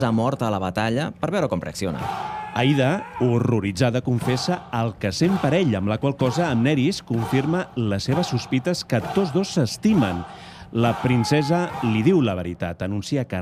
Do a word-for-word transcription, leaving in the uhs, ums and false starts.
ha mort a la batalla per veure com reacciona. Aida, horroritzada, confessa el que sent per ell, amb la qual cosa en Nerys confirma les seves sospites que tots dos s'estimen. La princesa li diu la veritat, anuncia que